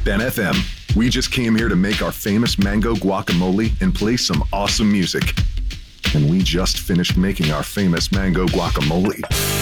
Ben FM. We just came here to make our famous mango guacamole and play some awesome music. And we just finished making our famous mango guacamole.